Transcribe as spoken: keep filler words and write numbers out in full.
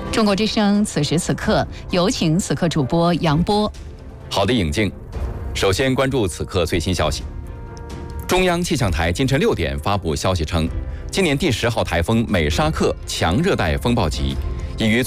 中国之声此时此刻，有请此刻主播杨波。 好的，颖静。首先关注此刻最新消息。中央气象台今晨六点发布消息称，今年第十号台风美沙克强热带风暴级已于昨